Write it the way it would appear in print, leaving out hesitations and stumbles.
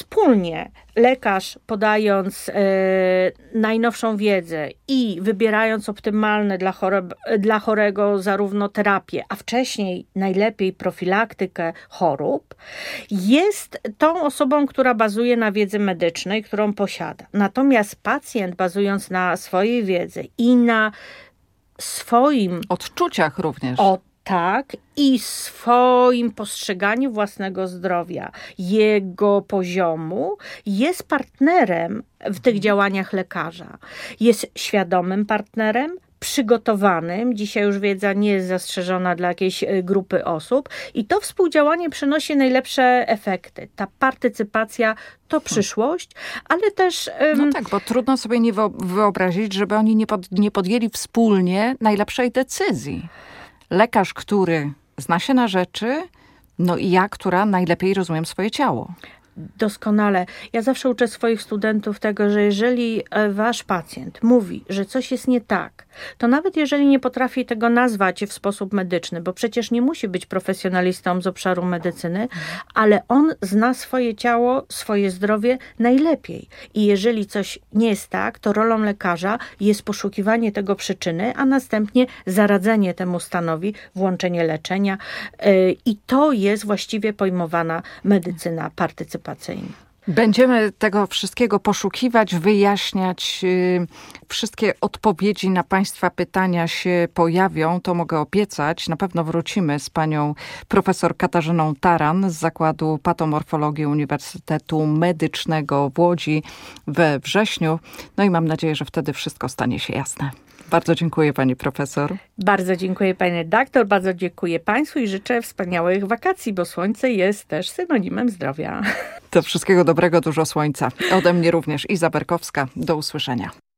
wspólnie lekarz, podając najnowszą wiedzę i wybierając optymalne dla chorego zarówno terapię, a wcześniej najlepiej profilaktykę chorób, jest tą osobą, która bazuje na wiedzy medycznej, którą posiada. Natomiast pacjent, bazując na swojej wiedzy i na swoim odczuciach również. Tak, i swoim postrzeganiu własnego zdrowia, jego poziomu, jest partnerem w tych działaniach lekarza. Jest świadomym partnerem, przygotowanym. Dzisiaj już wiedza nie jest zastrzeżona dla jakiejś grupy osób i to współdziałanie przynosi najlepsze efekty. Ta partycypacja to przyszłość, ale też... No tak, bo trudno sobie nie wyobrazić, żeby oni nie podjęli wspólnie najlepszej decyzji. Lekarz, który zna się na rzeczy, no i ja, która najlepiej rozumiem swoje ciało. Doskonale. Ja zawsze uczę swoich studentów tego, że jeżeli wasz pacjent mówi, że coś jest nie tak, to nawet jeżeli nie potrafi tego nazwać w sposób medyczny, bo przecież nie musi być profesjonalistą z obszaru medycyny, ale on zna swoje ciało, swoje zdrowie najlepiej. I jeżeli coś nie jest tak, to rolą lekarza jest poszukiwanie tego przyczyny, a następnie zaradzenie temu stanowi, włączenie leczenia. I to jest właściwie pojmowana medycyna partycypacyjna. Będziemy tego wszystkiego poszukiwać, wyjaśniać. Wszystkie odpowiedzi na Państwa pytania się pojawią, to mogę obiecać. Na pewno wrócimy z panią profesor Katarzyną Taran z Zakładu Patomorfologii Uniwersytetu Medycznego w Łodzi we wrześniu. No i mam nadzieję, że wtedy wszystko stanie się jasne. Bardzo dziękuję pani profesor. Bardzo dziękuję pani redaktor, bardzo dziękuję państwu i życzę wspaniałych wakacji, bo słońce jest też synonimem zdrowia. To wszystkiego dobrego, dużo słońca. Ode mnie również Iza Berkowska. Do usłyszenia.